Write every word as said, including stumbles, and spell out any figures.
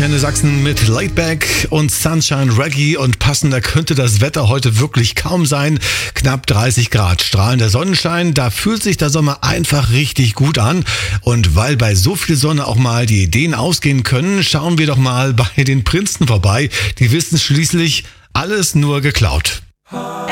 Antenne Sachsen mit Laidback und Sunshine Reggae, und passender könnte das Wetter heute wirklich kaum sein. Knapp dreißig Grad, strahlender Sonnenschein, da fühlt sich der Sommer einfach richtig gut an. Und weil bei so viel Sonne auch mal die Ideen ausgehen können, schauen wir doch mal bei den Prinzen vorbei. Die wissen schließlich, alles nur geklaut.